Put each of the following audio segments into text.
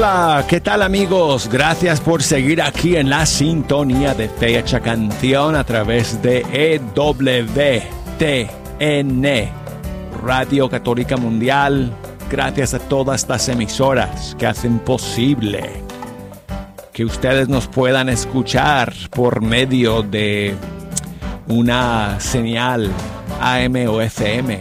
Hola, ¿qué tal amigos? Gracias por seguir aquí en la sintonía de Fe Hecha Canción a través de EWTN, Radio Católica Mundial. Gracias a todas estas emisoras que hacen posible que ustedes nos puedan escuchar por medio de una señal AM o FM.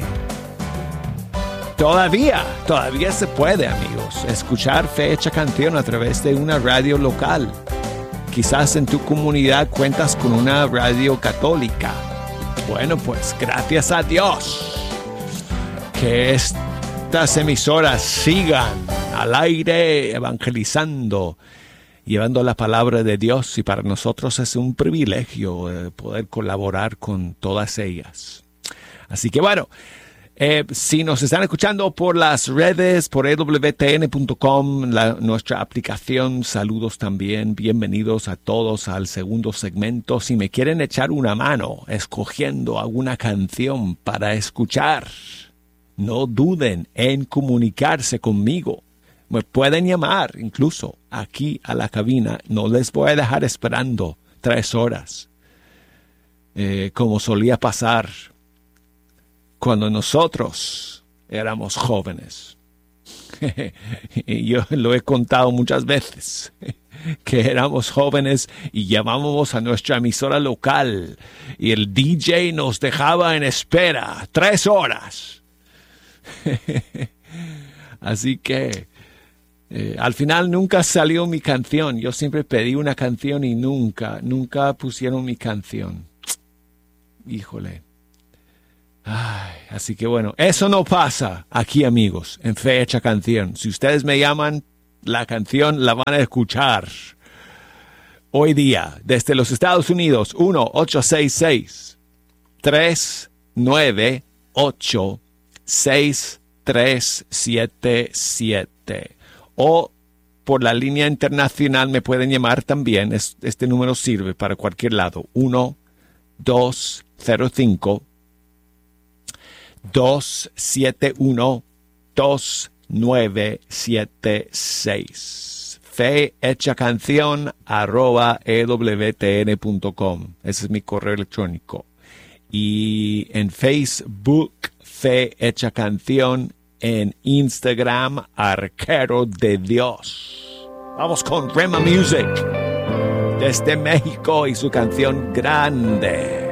Todavía se puede, amigos, escuchar Fe Hecha Canción a través de una radio local. Quizás en tu comunidad cuentas con una radio católica. Bueno, pues gracias a Dios que estas emisoras sigan al aire evangelizando, llevando la palabra de Dios, y para nosotros es un privilegio poder colaborar con todas ellas. Así que bueno, si nos están escuchando por las redes, por ewtn.com, nuestra aplicación, saludos también, bienvenidos a todos al segundo segmento. Si me quieren echar una mano escogiendo alguna canción para escuchar, no duden en comunicarse conmigo. Me pueden llamar incluso aquí a la cabina. No les voy a dejar esperando 3 horas, como solía pasar cuando nosotros éramos jóvenes. Yo lo he contado muchas veces, que éramos jóvenes y llamábamos a nuestra emisora local y el DJ nos dejaba en espera 3 horas. Así que al final nunca salió mi canción. Yo siempre pedí una canción y nunca pusieron mi canción. Híjole. Ay, así que bueno, eso no pasa aquí, amigos, en Fe Hecha Canción. Si ustedes me llaman, la canción la van a escuchar hoy día desde los Estados Unidos. 1-866-398-6377. O por la línea internacional me pueden llamar también. Este número sirve para cualquier lado. 1-271-2976. Fe Hecha Canción @ewtn.com. Ese es mi correo electrónico. Y en Facebook, Fe Hecha Canción. En Instagram, Arquero de Dios. Vamos con Rema Music desde México y su canción Grande.